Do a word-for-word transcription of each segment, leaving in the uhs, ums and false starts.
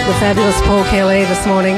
the fabulous Paul Kelly this morning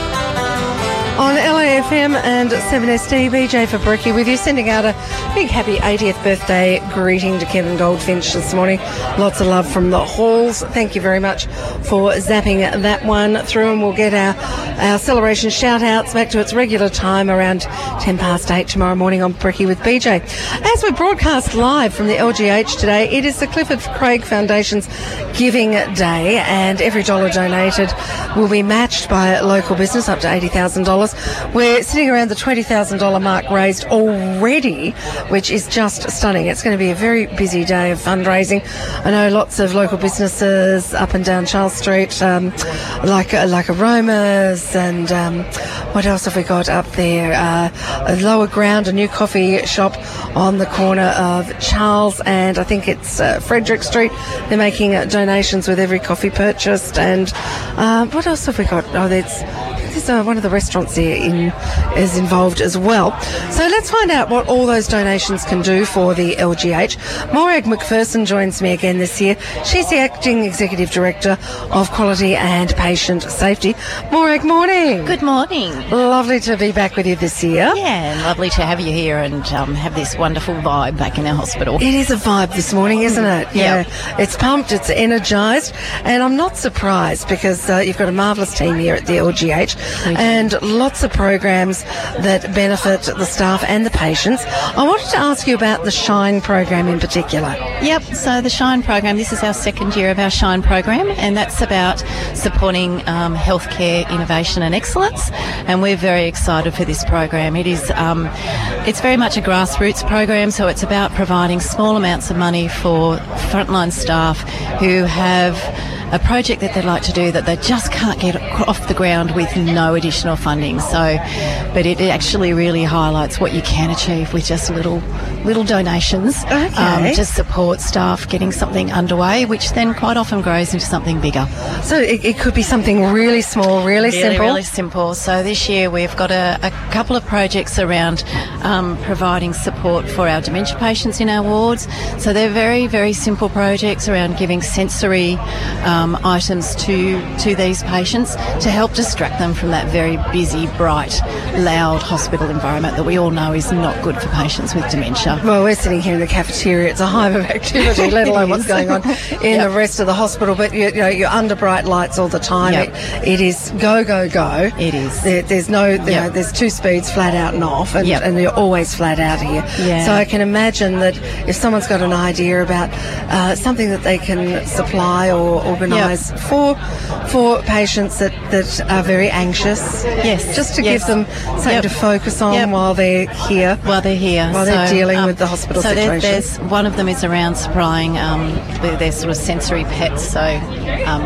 on L A F M and seven S D. B J Fabricki with you, sending out a big happy eightieth birthday greeting to Kevin Goldfinch this morning. Lots of love from the halls. Thank you very much for zapping that one through, and we'll get our, our celebration shout-outs back to its regular time around ten past eight tomorrow morning on Bricky with B J. As we broadcast live from the L G H today, it is the Clifford Craig Foundation's Giving Day, and every dollar donated will be matched by a local business up to eighty thousand dollars. We're sitting around the twenty thousand dollars mark raised already, which is just stunning. It's going to be a very busy day of fundraising. I know lots of local businesses up and down Charles Street, um, like like Aromas, and um, what else have we got up there? Uh, a Lower Ground, a new coffee shop on the corner of Charles and I think it's uh, Frederick Street. They're making uh, donations with every coffee purchased. And uh, what else have we got? Oh, there's There's uh, one of the restaurants there in, is involved as well. So let's find out what all those donations can do for the L G H. Morag McPherson joins me again this year. She's the Acting Executive Director of Quality and Patient Safety. Morag, morning. Good morning. Lovely to be back with you this year. Yeah, and lovely to have you here and um, have this wonderful vibe back in our hospital. It is a vibe this morning, isn't it? Yeah. Yeah. It's pumped, it's energised, and I'm not surprised because uh, you've got a marvellous team here at the L G H. And lots of programs that benefit the staff and the patients. I wanted to ask you about the SHINE program in particular. Yep, so the SHINE program, this is our second year of our SHINE program, and that's about supporting um, healthcare innovation and excellence, and we're very excited for this program. It is, um, it's very much a grassroots program, so it's about providing small amounts of money for frontline staff who have a project that they'd like to do that they just can't get off the ground with no additional funding. So, but it actually really highlights what you can achieve with just little little donations okay. um, to support staff getting something underway, which then quite often grows into something bigger. So it, it could be something really small, really, really simple. Really simple. So this year we've got a, a couple of projects around um, providing support for our dementia patients in our wards. So they're very, very simple projects around giving sensory um, items to, to these patients to help distract them from that very busy, bright, loud hospital environment that we all know is not good for patients with dementia. Well, we're sitting here in the cafeteria. It's a hive of activity, let alone what's going on in Yep. the rest of the hospital. But you, you know, you're under bright lights all the time. Yep. It, it is go, go, go. It is. There, there's no, you know, Yep. there's two speeds, flat out and off, and, Yep. and you're always flat out here. Yeah. So I can imagine that if someone's got an idea about uh, something that they can supply or organise Yep. for for patients that, that are very anxious, Yes. just to Yes. give them something Yep. to focus on Yep. while they're here. While they're here. While they're So, dealing um, with the hospital so situation. There, there's one of them is around supplying um, their, their sort of sensory pets, so um,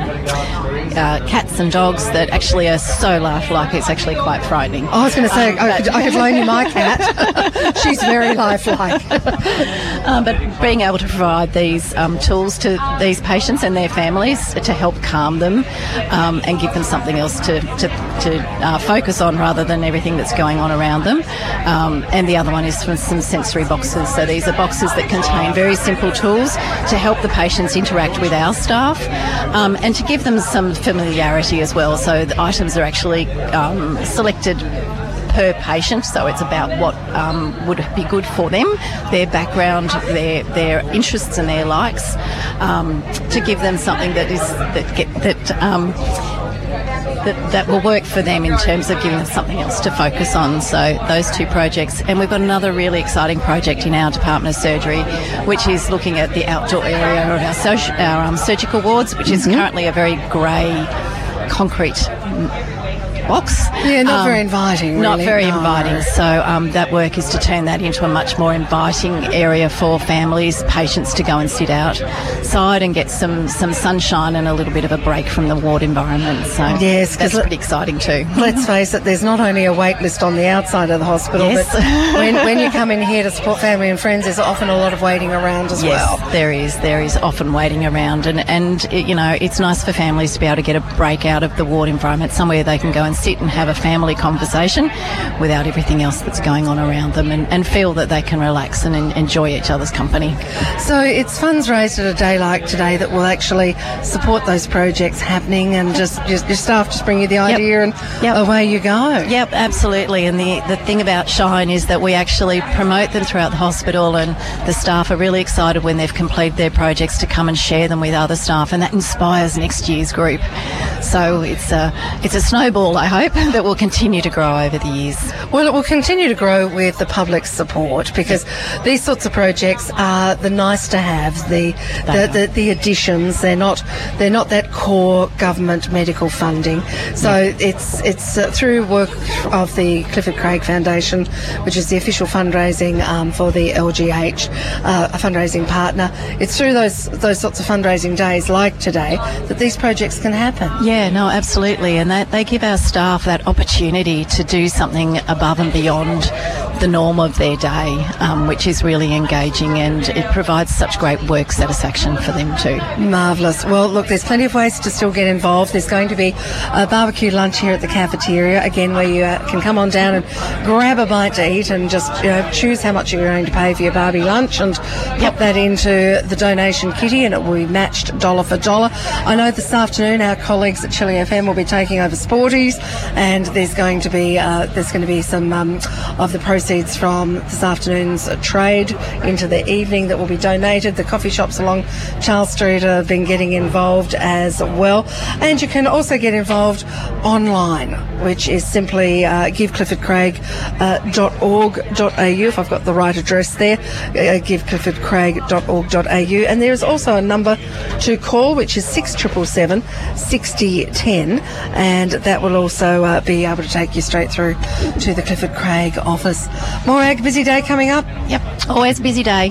uh, cats and dogs that actually are so lifelike it's actually quite frightening. I was going to say, Um, I, but- could, I could loan you my cat. She's very lifelike. Um, but being able to provide these um, tools to these patients and their families to help calm them um, and give them something else to, to, to uh, focus on rather than everything that's going on around them. Um, and the other one is from some sensory boxes. So these are boxes that contain very simple tools to help the patients interact with our staff um, and to give them some familiarity as well. So the items are actually um, selected per patient, so it's about what um, would be good for them, their background, their their interests and their likes, um, to give them something that is that get that. Um, That, that will work for them in terms of giving them something else to focus on. So those two projects. And we've got another really exciting project in our Department of Surgery, which is looking at the outdoor area of our, soci- our um, surgical wards, which is currently a very grey concrete box. Yeah, not Um, very inviting, really. Not very No. inviting. So um, that work is to turn that into a much more inviting area for families, patients to go and sit outside and get some, some sunshine and a little bit of a break from the ward environment. So Yes, 'cause that's let- pretty exciting too. Let's face it, there's not only a wait list on the outside of the hospital, Yes. but when, when you come in here to support family and friends, there's often a lot of waiting around as Yes, well. there is. There is often waiting around, and and it, you know, it's nice for families to be able to get a break out of the ward environment, somewhere they can go and sit and have a family conversation without everything else that's going on around them, and, and feel that they can relax and en- enjoy each other's company. So it's funds raised at a day like today that will actually support those projects happening, and just, just your staff just bring you the idea yep. and yep. away you go. Yep, absolutely. And the, the thing about Shine is that we actually promote them throughout the hospital, and the staff are really excited when they've completed their projects to come and share them with other staff, and that inspires next year's group. So it's a, it's a snowball, I hope, that will continue to grow over the years. Well, it will continue to grow with the public's support, because these sorts of projects are the nice to haves, the the, the the additions. They're not they're not that core government medical funding. So yeah. it's it's uh, through work of the Clifford Craig Foundation, which is the official fundraising um, for the L G H, uh, a fundraising partner. It's through those those sorts of fundraising days like today that these projects can happen. Yeah, no, absolutely, and that they give our staff that opportunity to do something above and beyond the norm of their day, um, which is really engaging, and it provides such great work satisfaction for them too. Marvellous. Well, look, there's plenty of ways to still get involved. There's going to be a barbecue lunch here at the cafeteria, again, where you uh, can come on down and grab a bite to eat and just you know, choose how much you're going to pay for your barbie lunch, and pop yep. that into the donation kitty, and it will be matched dollar for dollar. I know this afternoon our colleagues at Chili F M will be taking over Sporties, and there's going to be uh, there's going to be some um, of the proceeds from this afternoon's uh, trade into the evening that will be donated. The coffee shops along Charles Street have been getting involved as well, and you can also get involved online, which is simply uh, give clifford craig dot org dot a u, if I've got the right address there, uh, give clifford craig dot org dot a u, and there is also a number to call, which is six seven seven, six zero one zero, and that will also uh, be able to take you straight through to the Clifford Craig office. Morag, busy day coming up? Yep, always a busy day.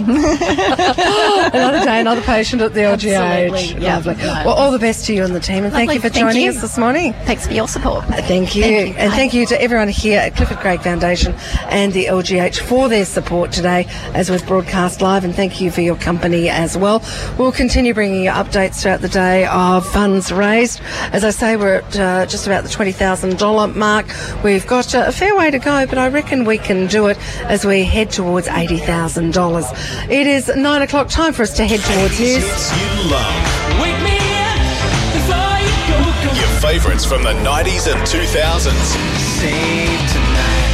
Another day, another patient at the L G H. Absolutely. Yep. Lovely. No. Well, all the best to you and the team, and Lovely. thank you for Thank joining you. us this morning. Thanks for your support. Thank you. Thank you. And Bye. thank you to everyone here at Clifford Craig Foundation and the L G H for their support today as we've broadcast live, and thank you for your company as well. We'll continue bringing you updates throughout the day of funds raised. As I say, we're at uh, just about the twenty thousand dollars mark. We've got uh, a fair way to go, but I reckon we can do it as we head towards eighty thousand dollars. It is nine o'clock, time for us to head towards news. You love. Wake me up before you go, go. Your favourites from the nineties and two thousands. Save tonight.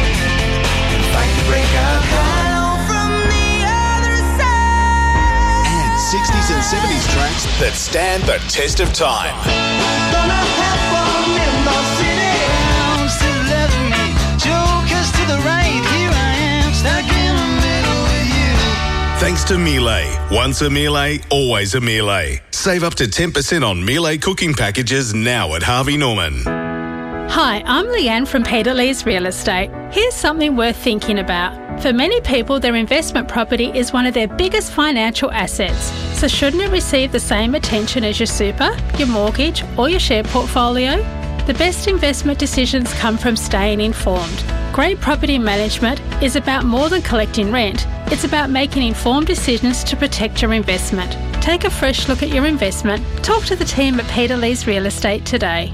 Fight the breakout high from the other side. And sixties and seventies tracks that stand the test of time. Gonna have fun in the city. Still loving me. Jokers to the right. Here I am, stuck in the middle with you. Thanks to Miele. Once a Miele, always a Miele. Save up to ten percent on Miele cooking packages now at Harvey Norman. Hi, I'm Leanne from Peter Lee's Real Estate. Here's something worth thinking about. For many people, their investment property is one of their biggest financial assets. So shouldn't it receive the same attention as your super, your mortgage, or your share portfolio? The best investment decisions come from staying informed. Great property management is about more than collecting rent. It's about making informed decisions to protect your investment. Take a fresh look at your investment. Talk to the team at Peter Lee's Real Estate today.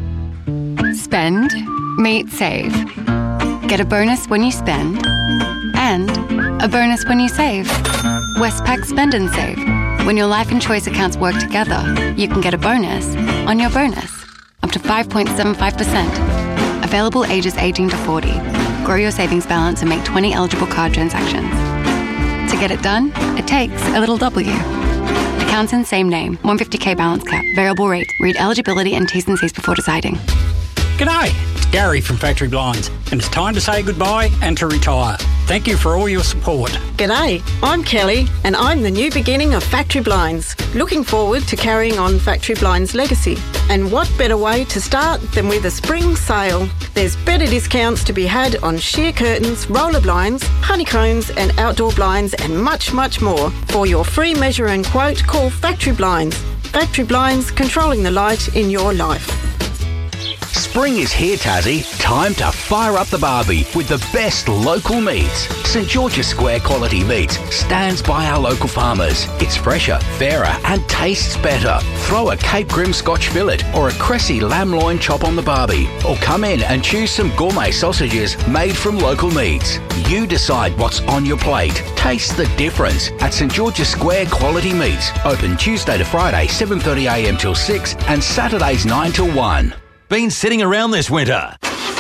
Spend, meet, save. Get a bonus when you spend, and a bonus when you save. Westpac Spend and Save. When your life and choice accounts work together, you can get a bonus on your bonus, up to five point seven five percent. Available ages eighteen to forty. Grow your savings balance and make twenty eligible card transactions. To get it done, it takes a little W. Accounts in same name, one hundred fifty thousand balance cap, variable rate. Read eligibility and T's and C's before deciding. G'day, it's Gary from Factory Blinds, and it's time to say goodbye and to retire. Thank you for all your support. G'day, I'm Kelly, and I'm the new beginning of Factory Blinds. Looking forward to carrying on Factory Blinds' legacy. And what better way to start than with a spring sale? There's better discounts to be had on sheer curtains, roller blinds, honeycombs and outdoor blinds, and much, much more. For your free measure and quote, call Factory Blinds. Factory Blinds, controlling the light in your life. Spring is here, Tassie. Time to fire up the barbie with the best local meats. St George's Square Quality Meats stands by our local farmers. It's fresher, fairer and tastes better. Throw a Cape Grim Scotch fillet or a Cressy lamb loin chop on the barbie. Or come in and choose some gourmet sausages made from local meats. You decide what's on your plate. Taste the difference at St George's Square Quality Meats. Open Tuesday to Friday, seven thirty a m till six and Saturdays nine till one. Been sitting around this winter?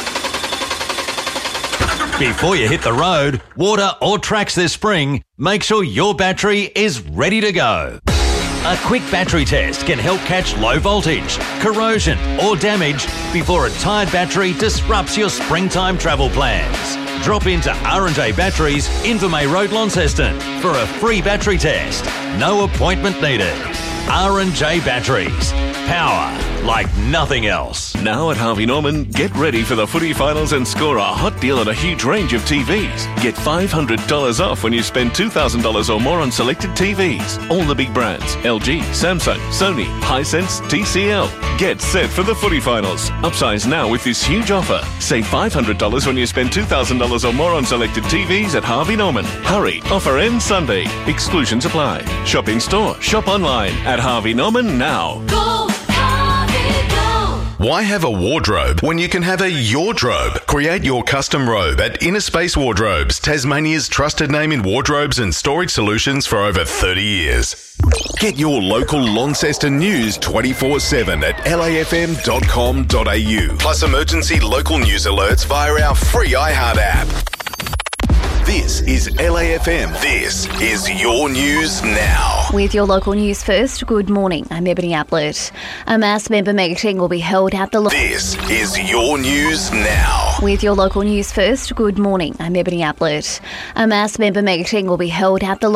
Before you hit the road, water or tracks this spring, make sure your battery is ready to go. A quick battery test can help catch low voltage, corrosion or damage before a tired battery disrupts your springtime travel plans. Drop into R and J Batteries, Invermay Road, Launceston for a free battery test. No appointment needed. R and J Batteries. Power like nothing else. Now at Harvey Norman, get ready for the footy finals and score a hot deal on a huge range of T Vs. Get five hundred dollars off when you spend two thousand dollars or more on selected T Vs. All the big brands, L G, Samsung, Sony, Hisense, T C L. Get set for the footy finals. Upsize now with this huge offer. Save five hundred dollars when you spend two thousand dollars or more on selected T Vs at Harvey Norman. Hurry, offer ends Sunday. Exclusions apply. Shop in store, shop online at Harvey Norman now. Go! Why have a wardrobe when you can have a Yourdrobe? Create your custom robe at Inner Space Wardrobes, Tasmania's trusted name in wardrobes and storage solutions for over thirty years. Get your local Launceston news twenty-four seven at L A F M dot com dot A U. Plus emergency local news alerts via our free iHeart app. This is L A F M. This is your news now. With your local news first, good morning. I'm Ebony Ablett. A mass member meeting will be held at the... Lo- this is your news now. With your local news first, good morning. I'm Ebony Ablett. A mass member meeting will be held at the...